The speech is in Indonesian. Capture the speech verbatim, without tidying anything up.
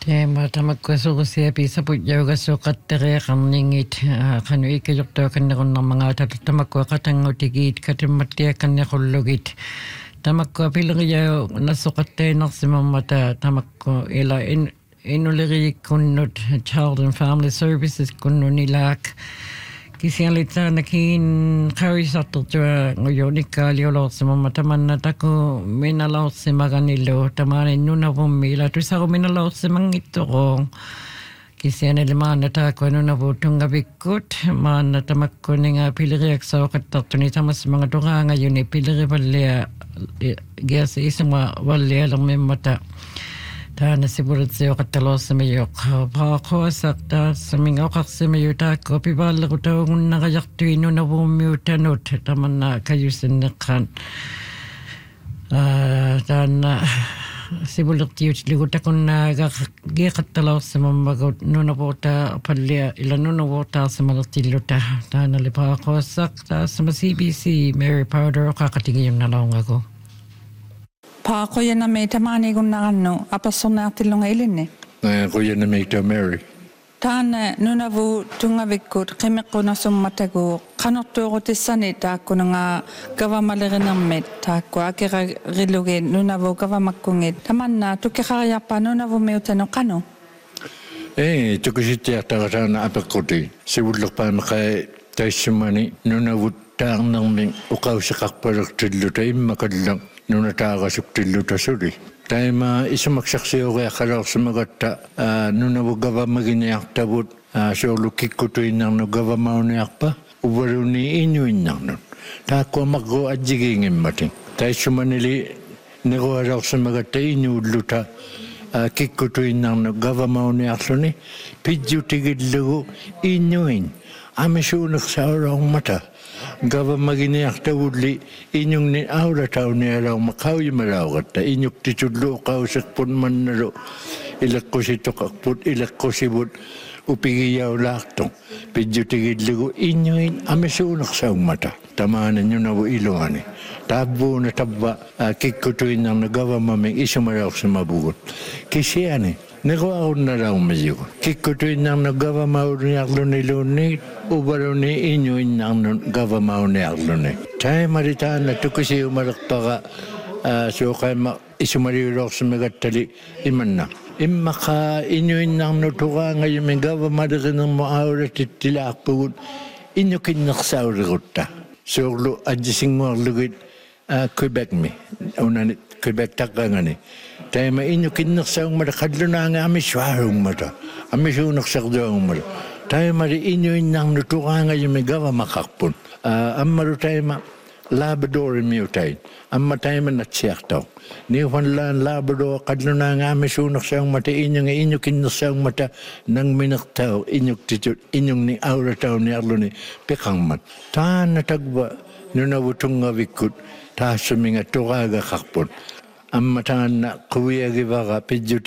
Tema tamakkuasurusia pisaputjaugassuqattariaqarningit qanu ikkajortuakannerunner mangaata tamakkuaqatangutigiit katimmattiakkannequllugit tamakkua pileriau nassuqattainersimammata tamakku ila in inuleriikkunnut Child and Family Services kunnunilaak kisialitaanakin qarisartortua nguyunikkaaliulorsimamma tamanna taku minalaorsimaganillu tamaaninunavummi ila tusaruminalaorsimangittoqoo kisianilimaana taakua nunavuutungavikkut maanna tamakkuninga pileriaksauqattartuni tamassimanga tuqaangajuni pilerivallia giasa isuma vallialermimmata Tana sibulitsioqattaloorsimiyoq paaqoasaqta samingoqarsimiyutaakku pivaallerutaugunnaqajaqtuinunavuummiutanut tamanna kayusinneqqaan taanna sibulirtiutilugutakunnaaga giiqattaloorsimammagut nunavuuta pallia ila nunavuutaarsimalertilluta taanali paaqoasaq taassama C B C Mary Powder oqaqatigiyunnalaungagu Paaqoyana meitä maanigunnarannu apassornaartillunga ilinni. Qoyana meitä Mary. Taanne nunavu tungavikkut qimeqqunassummatagu qanortuurutissani taakkunanga gavamalerenermit taakku akerarillugi nunavu gavamakkungit tamanna tukkeqariarpa nunavu miutanu qanu. Ei tukusittiartaqataana apeqquti sivullerpaameqa taissumani nunavu taarnermin uqausiqarpalertilluta immakallang nuna taaqasuktilluta suli taima isumaksarsiuqiaqqaloorsimagatta nunavu gavamaginiartavut soorlukkikkutuinnarnu gavamauniarpa uvaluni inuinnarnut taakkuamaqru ajjigiingimmati taissumanili nerualoorsimagatta inuulluta kikkutuinnarnu gavamauniarluni pijjutigillugu inuin amisuunersaulaormata gavamaginiartavulli inyungni aurataunialauma qauyimalaoqatta inyuktitullu qauserpun mannalu ileqqusitoqarput ileqqusivut upigiyaulaartu pijjutigillugu inyuin amisuunersaumata tamaanannunavu iluani taabbuuna tabba kikkutuinnarna gavamaming isumalaorsimabugut kisiani Neruarunnalaummijugu kikkutuinnarnu gavamauniarluniluunni uvaluni inuinnarnu gavamauniarluni taimaritaanna tukusiumalerpaqa suuqaima isumaliulorsimegattali imanna immaqa inuinnarnu tuqaangajumi gavamaleqinermu aulatittilaarpugut innukinnersaulerutta suurlu ajjisinguarlugit Quebecmi unani Quebec taqqangani taima innukinnersaungmata qallunaanga amisuaruungmata amisuunersarduangmata taimari inuinnarnu tuqaangajumi gavamaqarpun ammalu taima labradorimiutain amma taima natsiartau niufanlaan labrador qallunaanga amisuunersaungmata inyunga innukinnersaungmata nangminertau innuktitut inyungni auratauniarluni piqangmat taanna tagva nunavutungavikkut taassuminga tuqaagaqarpun amma taanna quviagivaqa pijjut